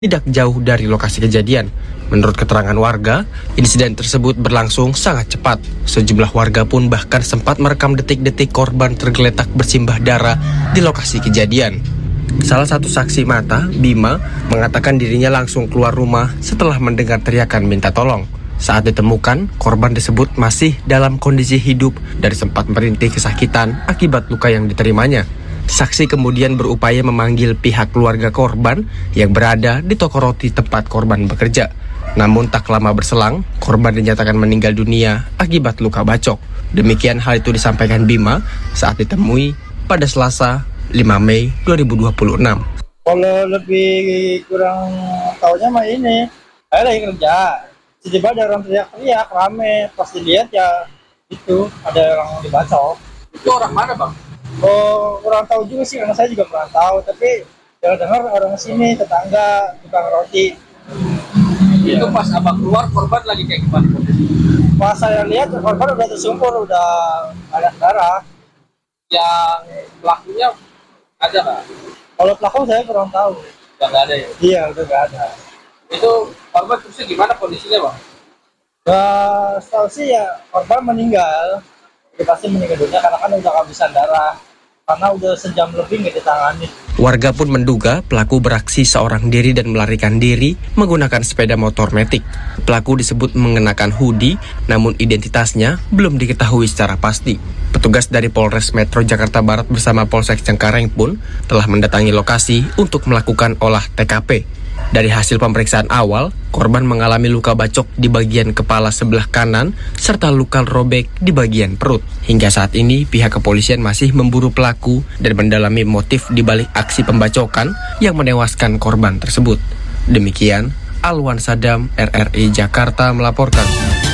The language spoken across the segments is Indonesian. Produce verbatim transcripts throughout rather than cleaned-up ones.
tidak jauh dari lokasi kejadian. Menurut keterangan warga, insiden tersebut berlangsung sangat cepat. Sejumlah warga pun bahkan sempat merekam detik-detik korban tergeletak bersimbah darah di lokasi kejadian. Salah satu saksi mata, Bima, mengatakan dirinya langsung keluar rumah setelah mendengar teriakan minta tolong. Saat ditemukan, korban tersebut masih dalam kondisi hidup dan sempat merintih kesakitan akibat luka yang diterimanya. Saksi kemudian berupaya memanggil pihak keluarga korban yang berada di toko roti tempat korban bekerja. Namun tak lama berselang, korban dinyatakan meninggal dunia akibat luka bacok. Demikian hal itu disampaikan Bima saat ditemui pada Selasa lima Mei dua ribu dua puluh enam. Kalau lebih kurang tahunya mah ini, saya lagi kerja. Tiba-tiba ada orang teriak-teriak, rame. Pas dilihat ya itu, ada orang dibacok. Itu orang mana, Bang? Oh, kurang tahu juga sih, karena saya juga kurang tahu. Tapi dengar-dengar orang sini, tetangga, tukang roti. Itu pas abang keluar, korban lagi kayak gimana? Pas saya lihat, korban udah tersungkur, udah banyak darah. Yang pelakunya ada nggak? Kalau pelaku saya kurang tahu. Udah nggak ada ya? Iya, udah nggak ada. Itu korban terusnya gimana kondisinya, Bang? Nah, setahu sih ya korban meninggal. Dia pasti meninggal dunia karena kan udah kehabisan darah. Karena udah sejam lebih nggak ditangani. Warga pun menduga pelaku beraksi seorang diri dan melarikan diri menggunakan sepeda motor matic. Pelaku disebut mengenakan hoodie, namun identitasnya belum diketahui secara pasti. Petugas dari Polres Metro Jakarta Barat bersama Polsek Cengkareng pun telah mendatangi lokasi untuk melakukan olah T K P. Dari hasil pemeriksaan awal, korban mengalami luka bacok di bagian kepala sebelah kanan serta luka robek di bagian perut. Hingga saat ini, pihak kepolisian masih memburu pelaku dan mendalami motif di balik aksi pembacokan yang menewaskan korban tersebut. Demikian, Alwan Sadam, R R I Jakarta melaporkan.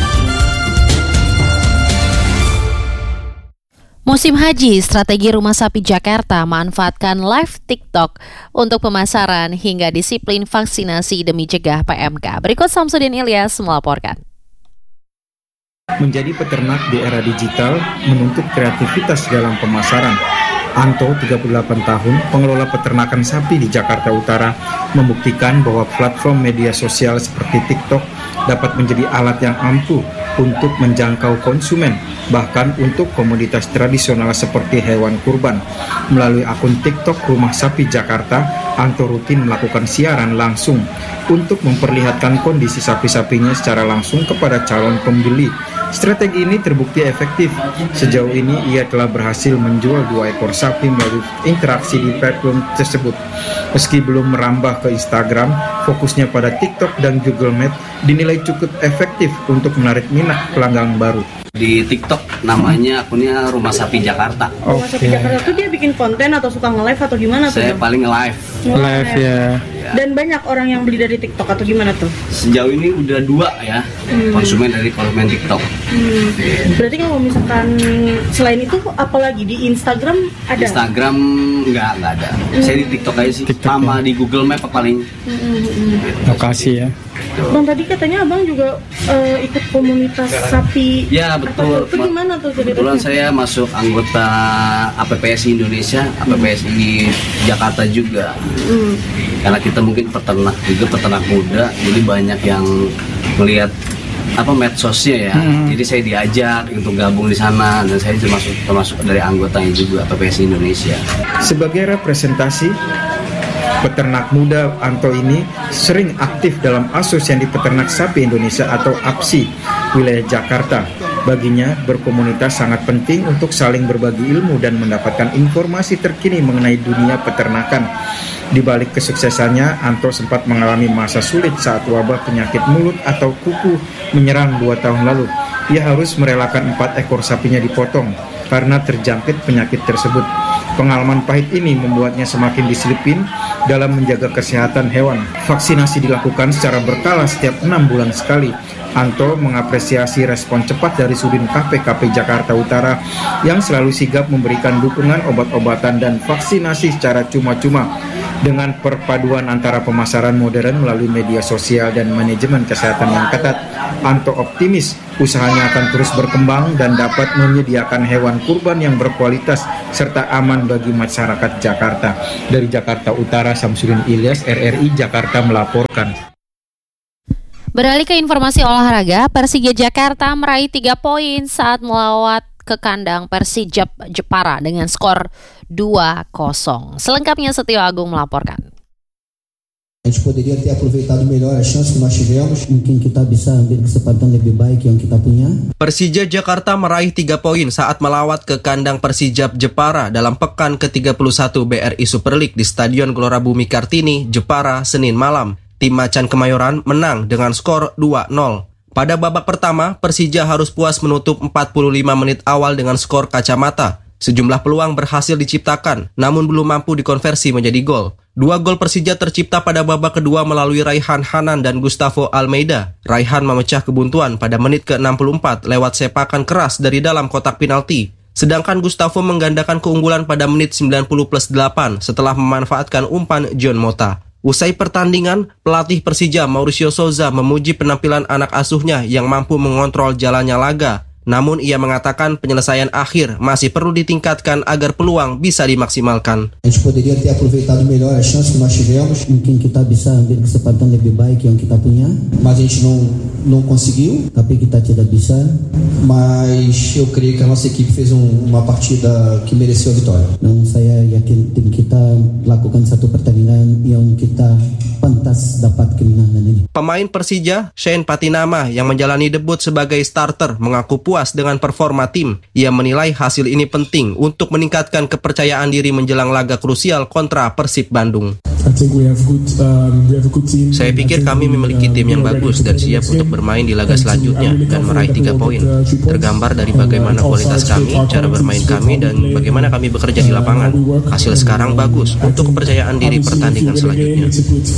Musim Haji, strategi Rumah Sapi Jakarta memanfaatkan live TikTok untuk pemasaran hingga disiplin vaksinasi demi cegah P M K. Berikut Samsudin Ilyas melaporkan. Menjadi peternak di era digital menuntut kreativitas dalam pemasaran. Anto, tiga puluh delapan tahun, pengelola peternakan sapi di Jakarta Utara, membuktikan bahwa platform media sosial seperti TikTok dapat menjadi alat yang ampuh untuk menjangkau konsumen, bahkan untuk komoditas tradisional seperti hewan kurban. Melalui akun TikTok Rumah Sapi Jakarta, Anto rutin melakukan siaran langsung untuk memperlihatkan kondisi sapi-sapinya secara langsung kepada calon pembeli. Strategi ini terbukti efektif. Sejauh ini ia telah berhasil menjual dua ekor sapi melalui interaksi di platform tersebut. Meski belum merambah ke Instagram, fokusnya pada TikTok dan Google Map dinilai cukup efektif untuk menarik minat pelanggan baru. Di TikTok namanya akunnya Rumah Sapi Jakarta. Rumah Sapi Jakarta tuh dia bikin konten atau suka nge-live atau gimana tuh? Saya paling nge-live. Live ya. Dan banyak orang yang beli dari TikTok atau gimana tuh? Sejauh ini udah dua ya hmm. konsumen dari konsumen TikTok. Hmm. Berarti kalau misalkan selain itu apalagi di Instagram ada? Instagram nggak nggak ada. Hmm. Saya di TikTok aja sih. TikTok sama ya. Di Google Map paling. Hmm. Lokasi ya. Bang tadi katanya abang juga uh, ikut komunitas sapi. Ya betul. Itu gimana tuh ceritanya? Kebetulan saya masuk anggota A P P S I Indonesia, A P P S I Jakarta juga. Hmm. Karena kita mungkin peternak juga peternak muda, jadi banyak yang melihat apa medsosnya ya. Hmm. Jadi saya diajak untuk gabung di sana dan saya termasuk termasuk dari anggotanya juga A P P S I Indonesia. Sebagai representasi peternak muda, Anto ini sering aktif dalam Asosiasi Peternak Sapi Indonesia atau A P S I wilayah Jakarta. Baginya, berkomunitas sangat penting untuk saling berbagi ilmu dan mendapatkan informasi terkini mengenai dunia peternakan. Di balik kesuksesannya, Anto sempat mengalami masa sulit saat wabah penyakit mulut atau kuku menyerang dua tahun lalu. Ia harus merelakan empat ekor sapinya dipotong karena terjangkit penyakit tersebut. Pengalaman pahit ini membuatnya semakin disiplin dalam menjaga kesehatan hewan. Vaksinasi dilakukan secara berkala setiap enam bulan sekali. Anto mengapresiasi respon cepat dari Sudin K P K P Jakarta Utara yang selalu sigap memberikan dukungan obat-obatan dan vaksinasi secara cuma-cuma. Dengan perpaduan antara pemasaran modern melalui media sosial dan manajemen kesehatan yang ketat, Anto optimis usahanya akan terus berkembang dan dapat menyediakan hewan hewan kurban yang berkualitas serta aman bagi masyarakat Jakarta. Dari Jakarta Utara, Samsudin Ilyas, R R I Jakarta melaporkan. Beralih ke informasi olahraga, Persija Jakarta meraih tiga poin saat melawat ke kandang Persijap Jepara dengan skor dua kosong. Selengkapnya Setio Agung melaporkan. A gente poderia ter aproveitado melhor as chances que nós tivemos. Mungkin kita bisa ambil kesempatan lebih baik yang kita punya. Persija Jakarta meraih tiga poin saat melawat ke kandang Persijap Jepara dalam pekan ke tiga puluh satu B R I Super League di Stadion Gelora Bumi Kartini, Jepara, Senin malam. Tim Macan Kemayoran menang dengan skor dua nol. Pada babak pertama, Persija harus puas menutup empat puluh lima menit awal dengan skor kacamata. Sejumlah peluang berhasil diciptakan, namun belum mampu dikonversi menjadi gol. Dua gol Persija tercipta pada babak kedua melalui Raihan Hanan dan Gustavo Almeida. Raihan memecah kebuntuan pada menit ke enam puluh empat lewat sepakan keras dari dalam kotak penalti. Sedangkan Gustavo menggandakan keunggulan pada menit sembilan puluh plus delapan setelah memanfaatkan umpan John Mota. Usai pertandingan, pelatih Persija Mauricio Souza memuji penampilan anak asuhnya yang mampu mengontrol jalannya laga. Namun ia mengatakan penyelesaian akhir masih perlu ditingkatkan agar peluang bisa dimaksimalkan. A gente poderia ter aproveitado melhor as chances que nós tivemos. Mungkin kita bisa ambil kesempatan lebih baik yang kita punya. Mas a gente não não conseguiu. Tapi kita tidak bisa. Mas eu creio que a nossa equipe fez um, uma partida que mereceu a vitória. Dan saya yakin tim kita lakukan satu pertandingan yang kita pantas dapat kemenangan ini. Pemain Persija, Shane Patinama yang menjalani debut sebagai starter mengaku puas dengan performa tim. Ia menilai hasil ini penting untuk meningkatkan kepercayaan diri menjelang laga krusial kontra Persib Bandung. Saya pikir kami memiliki tim yang bagus dan siap untuk bermain di laga selanjutnya dan meraih tiga poin. Tergambar dari bagaimana kualitas kami, cara bermain kami, dan bagaimana kami bekerja di lapangan. Hasil sekarang bagus untuk kepercayaan diri pertandingan selanjutnya.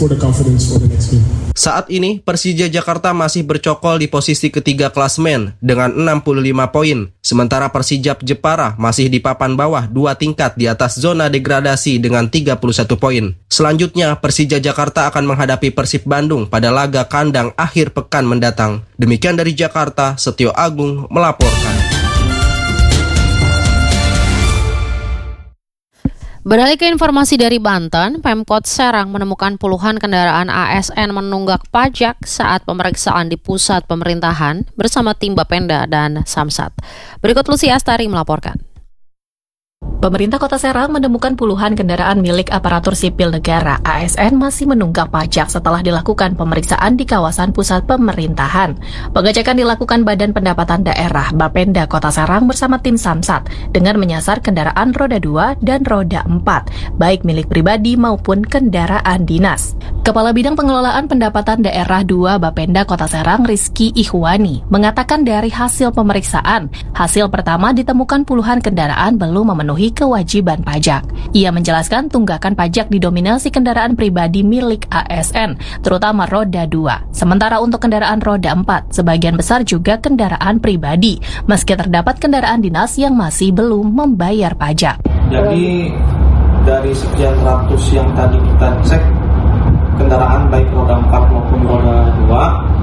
Saat ini, Persija Jakarta masih bercokol di posisi ketiga klasemen dengan enam puluh lima poin. Sementara Persijap Jepara masih di papan bawah dua tingkat di atas zona degradasi dengan tiga puluh satu poin. Selanjutnya, Persija Jakarta akan menghadapi Persib Bandung pada laga kandang akhir pekan mendatang. Demikian dari Jakarta, Setio Agung melaporkan. Beralih ke informasi dari Banten, Pemkot Serang menemukan puluhan kendaraan A S N menunggak pajak saat pemeriksaan di pusat pemerintahan bersama tim Bapenda dan Samsat. Berikut Lucy Astari melaporkan. Pemerintah Kota Serang menemukan puluhan kendaraan milik aparatur sipil negara A S N masih menunggak pajak setelah dilakukan pemeriksaan di kawasan pusat pemerintahan. Pengecekan dilakukan Badan Pendapatan Daerah Bapenda Kota Serang bersama tim Samsat dengan menyasar kendaraan roda dua dan roda empat, baik milik pribadi maupun kendaraan dinas. Kepala Bidang Pengelolaan Pendapatan Daerah dua Bapenda Kota Serang, Rizky Ihwani, mengatakan dari hasil pemeriksaan, hasil pertama ditemukan puluhan kendaraan belum memenuhi kewajiban pajak. Ia menjelaskan tunggakan pajak didominasi kendaraan pribadi milik A S N, terutama roda dua. Sementara untuk kendaraan roda empat, sebagian besar juga kendaraan pribadi, meski terdapat kendaraan dinas yang masih belum membayar pajak. Jadi dari sekian ratus yang tadi kita cek, kendaraan baik roda empat maupun roda dua,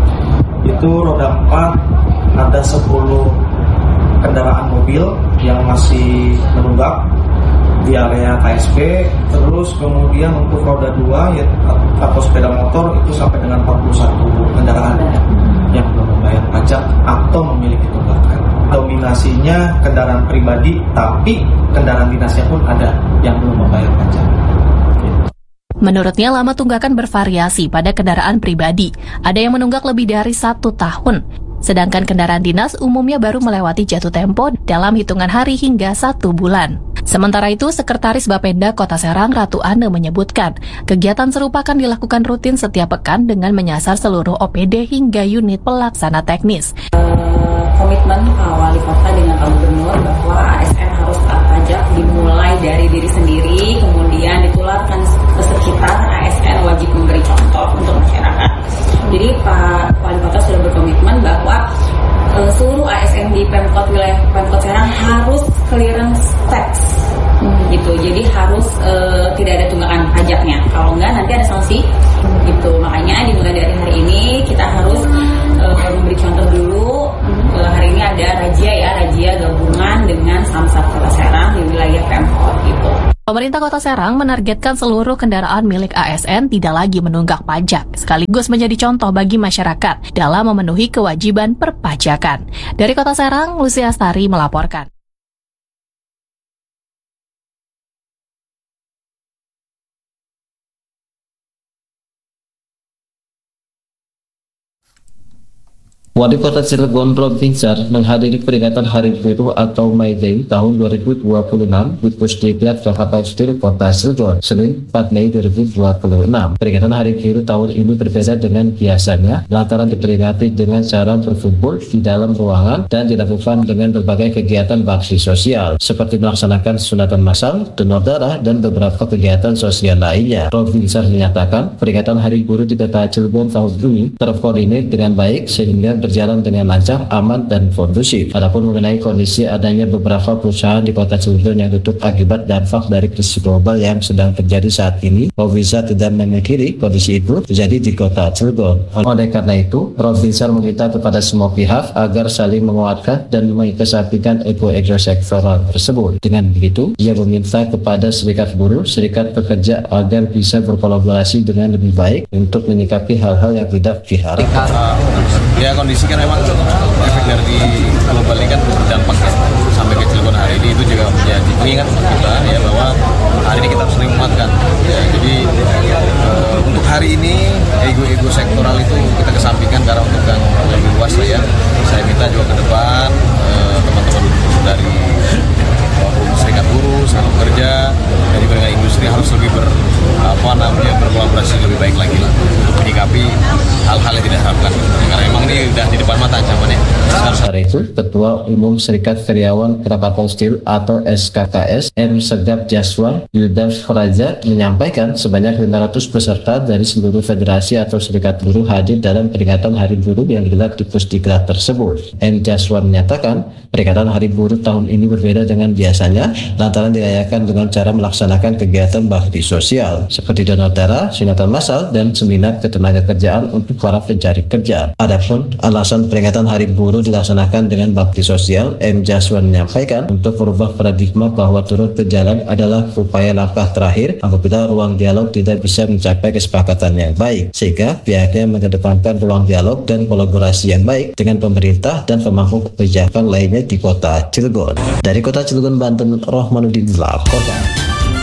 itu roda empat ada sepuluh kendaraan mobil yang masih menunggak di area K S P. Terus kemudian untuk roda dua ya, atau sepeda motor itu sampai dengan empat puluh satu kendaraan yang belum membayar pajak atau memiliki tunggakan. Dominasinya kendaraan pribadi, tapi kendaraan dinasnya pun ada yang belum membayar pajak. Menurutnya, lama tunggakan bervariasi pada kendaraan pribadi. Ada yang menunggak lebih dari satu tahun. Sedangkan kendaraan dinas umumnya baru melewati jatuh tempo dalam hitungan hari hingga satu bulan. Sementara itu, Sekretaris Bapenda Kota Serang Ratu Ane menyebutkan, kegiatan serupa akan dilakukan rutin setiap pekan dengan menyasar seluruh O P D hingga unit pelaksana teknis. Komitmen Pak Wali Kota dengan Pak Gubernur bahwa A S N harus taat pajak dimulai dari diri sendiri, kemudian ditularkan ke sekitar. A S N wajib memberi contoh untuk masyarakat. Jadi Pak Wali Kota sudah berkomitmen bahwa uh, seluruh A S N di Pemkot wilayah Pemkot Serang harus clearance tax, hmm. gitu. Jadi harus uh, tidak ada tunggakan pajaknya. Kalau enggak nanti ada sanksi, gitu. Makanya dimulai dari hari ini kita harus uh, memberi contoh dulu. Uh, hari ini ada razia ya, razia gabungan dengan Samsat. Pemerintah Kota Serang menargetkan seluruh kendaraan milik A S N tidak lagi menunggak pajak, sekaligus menjadi contoh bagi masyarakat dalam memenuhi kewajiban perpajakan. Dari Kota Serang, Lucy Astari melaporkan. Wali Kota Cilegon Rob Vinsar menghadiri peringatan Hari Buruh atau May Day tahun dua ribu dua puluh enam di Pusdiklat Jakarta Steel Kota Cilegon, Senin empat Mei dua ribu dua puluh enam. Peringatan Hari Buruh tahun ini berbeda dengan biasanya lantaran diperingati dengan cara berkumpul di dalam ruangan dan dilakukan dengan berbagai kegiatan bakti sosial seperti melaksanakan sunatan massal, donor darah, dan beberapa kegiatan sosial lainnya. Rob Vinsar menyatakan peringatan Hari Buruh di Kota Cilegon tahun ini terkoordinir dengan baik sehingga berjalan dengan lancar, aman, dan kondusif. Adapun mengenai kondisi adanya beberapa perusahaan di Kota Cilegon yang tutup akibat dampak dari krisis global yang sedang terjadi saat ini, Rob Vinsar tidak memungkiri kondisi itu terjadi di Kota Cilegon. Oleh karena itu, Rob Vinsar meminta kepada semua pihak agar saling menguatkan dan mengesampingkan ego-ego sektoral tersebut. Dengan begitu, ia meminta kepada serikat buruh, serikat pekerja agar bisa berkolaborasi dengan lebih baik untuk menyikapi hal-hal yang tidak diharapkan. Ya, kondisi kan memang efek dari global ini kan berdampak ya sampai ke Cilegon hari ini, itu juga menjadi pengingat kita ya bahwa hari ini kita harus saling menguatkan ya, jadi uh, untuk hari ini ego-ego sektoral itu kita kesampingkan karena untuk yang lebih luas lah ya. Saya minta juga ke depan uh, teman-teman dari uh, serikat buruh, serikat pekerja dan juga dengan industri harus lebih ber apa namanya berkolaborasi lebih baik lagi lah untuk menyikapi hal-hal yang tidak diharapkan karena memang ini udah di depan mata ancamannya. Sementara itu, Ketua Umum Serikat Karyawan Krakatau Steel atau S K K S M Segap Jaswan Yuda Fraja menyampaikan sebanyak lima ratus peserta dari seluruh federasi atau serikat buruh hadir dalam peringatan Hari Buruh yang digelar di Pusdiklat tersebut. M Jaswan menyatakan peringatan Hari Buruh tahun ini berbeda dengan biasanya lantaran dirayakan dengan cara melaksanakan kegiatan bakti sosial seperti donor darah, sunatan massal, dan seminar ketenaga kerjaan untuk para pencari kerja. Adapun alasan peringatan Hari Buruh dilaksanakan dengan bakti sosial, M Jaswan menyampaikan untuk merubah paradigma bahwa turun ke jalan adalah upaya langkah terakhir apabila ruang dialog tidak bisa mencapai kesepakatan yang baik, sehingga pihaknya mengedepankan ruang dialog dan kolaborasi yang baik dengan pemerintah dan pemangku kebijakan lainnya di Kota Cilegon. Dari Kota Cilegon, Banten, Rohmanuddin melaporkan.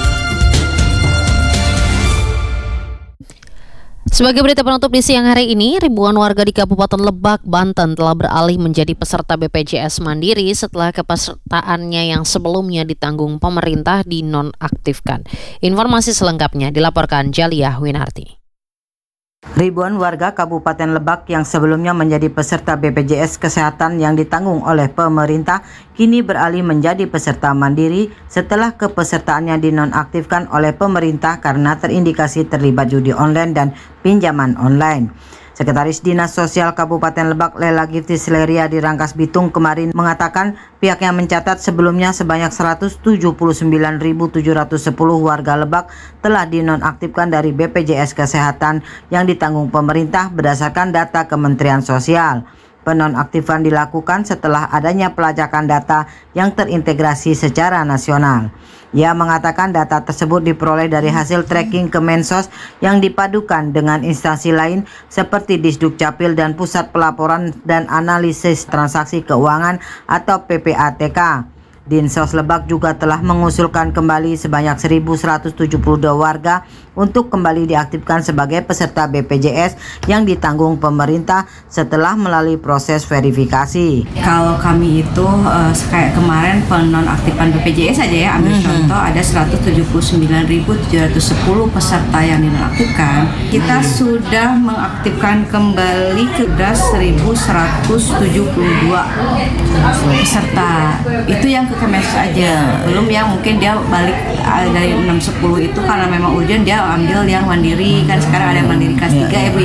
Sebagai berita penutup di siang hari ini, ribuan warga di Kabupaten Lebak, Banten telah beralih menjadi peserta B P J S Mandiri setelah kepesertaannya yang sebelumnya ditanggung pemerintah dinonaktifkan. Informasi selengkapnya dilaporkan Jaliyah Winarti. Ribuan warga Kabupaten Lebak yang sebelumnya menjadi peserta B P J S Kesehatan yang ditanggung oleh pemerintah kini beralih menjadi peserta mandiri setelah kepesertaannya dinonaktifkan oleh pemerintah karena terindikasi terlibat judi online dan pinjaman online. Sekretaris Dinas Sosial Kabupaten Lebak Lela Gifti Sleria di Rangkas Bitung kemarin mengatakan pihaknya mencatat sebelumnya sebanyak seratus tujuh puluh sembilan ribu tujuh ratus sepuluh warga Lebak telah dinonaktifkan dari B P J S Kesehatan yang ditanggung pemerintah berdasarkan data Kementerian Sosial. Penonaktifan dilakukan setelah adanya pelacakan data yang terintegrasi secara nasional. Ia mengatakan data tersebut diperoleh dari hasil tracking Kemensos yang dipadukan dengan instansi lain seperti Disduk Capil dan Pusat Pelaporan dan Analisis Transaksi Keuangan atau P P A T K. Dinsos Lebak juga telah mengusulkan kembali sebanyak seribu seratus tujuh puluh dua warga untuk kembali diaktifkan sebagai peserta B P J S yang ditanggung pemerintah setelah melalui proses verifikasi. Kalau kami itu uh, kayak kemarin penonaktifan B P J S saja ya, ambil mm-hmm. contoh ada seratus tujuh puluh sembilan ribu tujuh ratus sepuluh peserta yang dinonaktifkan. Kita mm-hmm. sudah mengaktifkan kembali ke seribu seratus tujuh puluh dua peserta. Itu yang ke Kemensos aja, belum yang mungkin dia balik dari enam sepuluh itu karena memang urgent dia ambil yang mandiri, kan sekarang ada yang mandiri kelas tiga ya Bu ya. Iya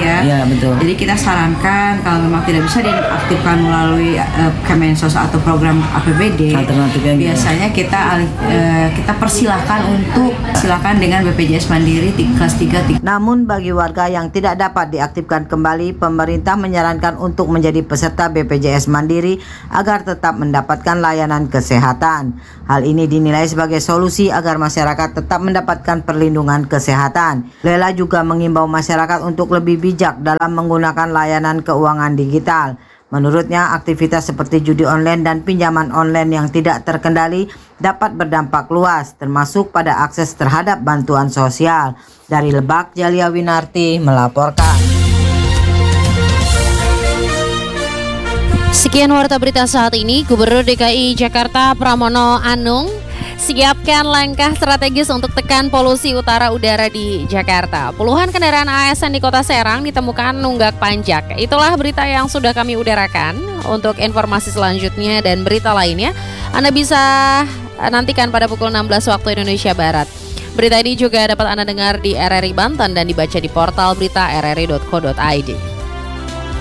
betul. Jadi kita sarankan kalau memang tidak bisa diaktifkan melalui uh, Kemensos atau program A P B D, biasanya kita uh, kita persilahkan untuk silakan dengan B P J S Mandiri kelas tiga. Namun bagi warga yang tidak dapat diaktifkan kembali, pemerintah menyarankan untuk menjadi peserta B P J S Mandiri agar tetap mendapatkan layanan kesehatan. Hal ini dinilai sebagai solusi agar masyarakat tetap mendapatkan perlindungan kesehatan. Lela juga mengimbau masyarakat untuk lebih bijak dalam menggunakan layanan keuangan digital. Menurutnya, aktivitas seperti judi online dan pinjaman online yang tidak terkendali dapat berdampak luas, termasuk pada akses terhadap bantuan sosial. Dari Lebak, Jalia Winarti melaporkan. Sekian warta berita saat ini. Gubernur D K I Jakarta Pramono Anung siapkan langkah strategis untuk tekan polusi utara udara di Jakarta. Puluhan kendaraan A S N di Kota Serang ditemukan nunggak pajak. Itulah berita yang sudah kami udarakan. Untuk informasi selanjutnya dan berita lainnya, Anda bisa nantikan pada pukul enam belas waktu Indonesia Barat. Berita ini juga dapat Anda dengar di R R I Banten dan dibaca di portal berita r r i dot co dot i d.